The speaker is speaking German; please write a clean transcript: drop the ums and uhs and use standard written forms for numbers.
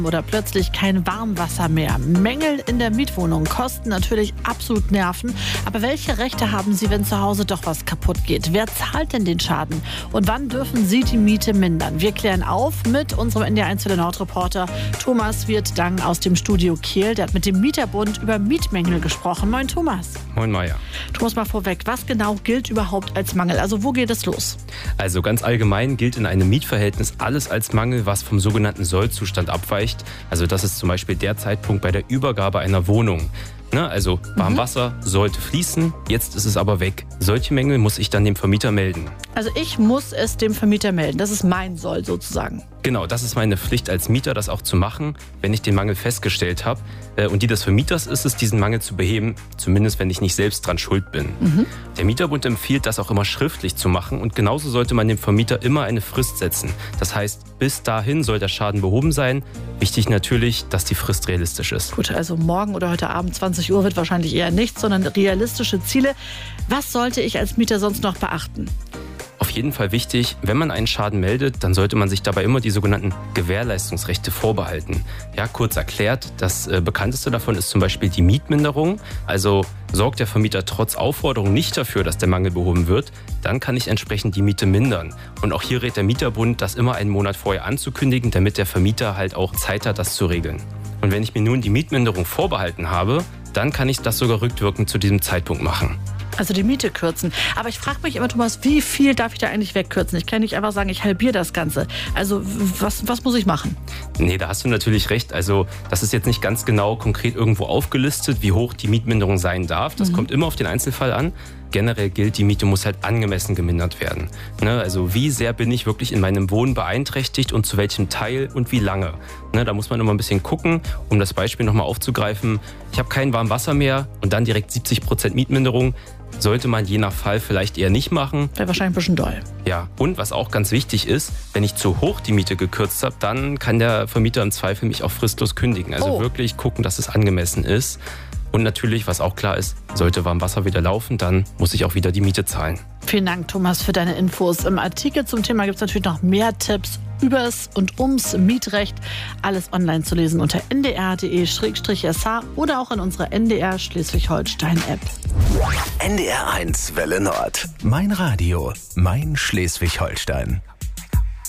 Oder plötzlich kein Warmwasser mehr. Mängel in der Mietwohnung kosten natürlich absolut Nerven. Aber welche Rechte haben Sie, wenn zu Hause doch was kaputt geht? Wer zahlt denn den Schaden? Und wann dürfen Sie die Miete mindern? Wir klären auf mit unserem NDR 1 Nord-Reporter Thomas Wirth-Dang aus dem Studio Kehl. Der hat mit dem Mieterbund über Mietmängel gesprochen. Moin Thomas. Moin Maja. Thomas, mal vorweg, was genau gilt überhaupt als Mangel? Also wo geht es los? Also ganz allgemein gilt in einem Mietverhältnis alles als Mangel, was vom sogenannten Sollzustand abweicht. Also das ist zum Beispiel der Zeitpunkt bei der Übergabe einer Wohnung. Also Warmwasser sollte fließen, jetzt ist es aber weg. Solche Mängel muss ich dann dem Vermieter melden. Also ich muss es dem Vermieter melden, das ist mein Soll sozusagen. Genau, das ist meine Pflicht als Mieter, das auch zu machen, wenn ich den Mangel festgestellt habe. Und die des Vermieters ist es, diesen Mangel zu beheben, zumindest wenn ich nicht selbst dran schuld bin. Der Mieterbund empfiehlt, das auch immer schriftlich zu machen und genauso sollte man dem Vermieter immer eine Frist setzen. Das heißt, bis dahin soll der Schaden behoben sein. Wichtig natürlich, dass die Frist realistisch ist. Gut, also morgen oder heute Abend 20 Uhr wird wahrscheinlich eher nichts, sondern realistische Ziele. Was sollte ich als Mieter sonst noch beachten? Auf jeden Fall wichtig, wenn man einen Schaden meldet, dann sollte man sich dabei immer die sogenannten Gewährleistungsrechte vorbehalten. Ja, kurz erklärt, das bekannteste davon ist zum Beispiel die Mietminderung. Also sorgt der Vermieter trotz Aufforderung nicht dafür, dass der Mangel behoben wird, dann kann ich entsprechend die Miete mindern. Und auch hier rät der Mieterbund, das immer einen Monat vorher anzukündigen, damit der Vermieter halt auch Zeit hat, das zu regeln. Und wenn ich mir nun die Mietminderung vorbehalten habe, dann kann ich das sogar rückwirkend zu diesem Zeitpunkt machen. Also die Miete kürzen. Aber ich frage mich immer, Thomas, wie viel darf ich da eigentlich wegkürzen? Ich kann nicht einfach sagen, ich halbiere das Ganze. Also was muss ich machen? Nee, da hast du natürlich recht. Also das ist jetzt nicht ganz genau konkret irgendwo aufgelistet, wie hoch die Mietminderung sein darf. Das kommt immer auf den Einzelfall an. Generell gilt, die Miete muss halt angemessen gemindert werden. Also wie sehr bin ich wirklich in meinem Wohnen beeinträchtigt und zu welchem Teil und wie lange? Da muss man immer ein bisschen gucken, um das Beispiel nochmal aufzugreifen. Ich habe kein warmes Wasser mehr und dann direkt 70% Mietminderung. Sollte man je nach Fall vielleicht eher nicht machen. Wäre wahrscheinlich ein bisschen doll. Ja, und was auch ganz wichtig ist, wenn ich zu hoch die Miete gekürzt habe, dann kann der Vermieter im Zweifel mich auch fristlos kündigen. Also wirklich gucken, dass es angemessen ist. Und natürlich, was auch klar ist, sollte Warmwasser wieder laufen, dann muss ich auch wieder die Miete zahlen. Vielen Dank, Thomas, für deine Infos. Im Artikel zum Thema gibt es natürlich noch mehr Tipps übers und ums Mietrecht. Alles online zu lesen unter ndr.de/sh oder auch in unserer NDR Schleswig-Holstein-App. NDR 1 Welle Nord. Mein Radio, mein Schleswig-Holstein.